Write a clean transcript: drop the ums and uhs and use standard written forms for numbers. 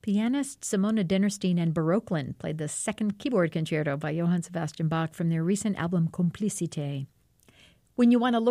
Pianist Simona Dinnerstein and Baroquelin played the second keyboard concerto by Johann Sebastian Bach from their recent album Complicité. When you want to look